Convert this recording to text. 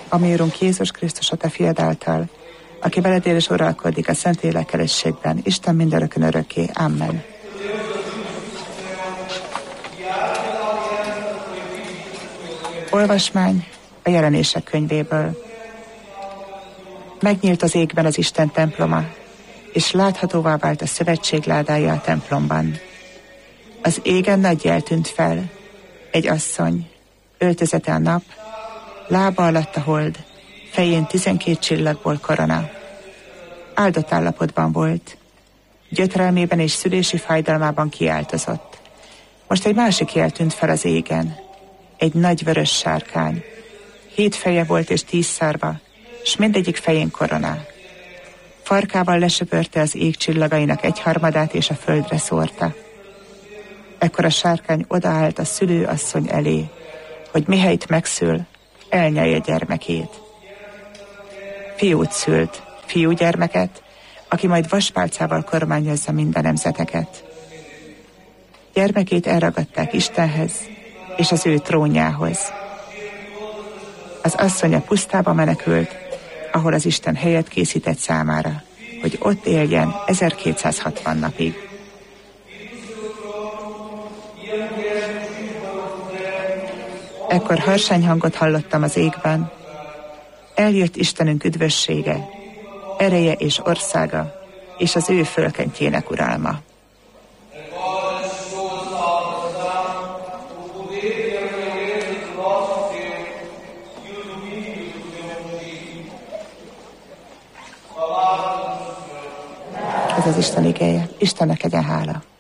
ami Urunk Jézus Krisztus, a te fiad által, aki veled él és uralkodik a Szentlélek egységben, Isten mindörökön örökké. Amen. Olvasmány a Jelenések könyvéből. Megnyílt az égben az Isten temploma, és láthatóvá vált a szövetség ládája a templomban. Az égen nagy jel tűnt fel, egy asszony, öltözete a nap, lába alatt a hold, fején 12 csillagból korona. Áldott állapotban volt, gyötrelmében és szülési fájdalmában kiáltozott. Most egy másik jel tűnt fel az égen, egy nagy vörös sárkány. 7 feje volt és 10 szárva, s mindegyik fején korona. Farkával lesöpörte az ég csillagainak 1/3 és a földre szórta. Ekkor a sárkány odaállt a szülőasszony elé, hogy mihelyt megszül, elnyelje gyermekét. Fiút szült, fiúgyermeket, aki majd vaspálcával kormányozza minden nemzeteket. Gyermekét elragadták Istenhez és az ő trónjához. Az asszony a pusztába menekült, ahol az Isten helyet készített számára, hogy ott éljen 1260 napig. Ekkor harsányhangot hallottam az égben. Eljött Istenünk üdvössége, ereje és országa, és az ő fölkentjének uralma. Ez az Isten igéje. Istennek legyen hála.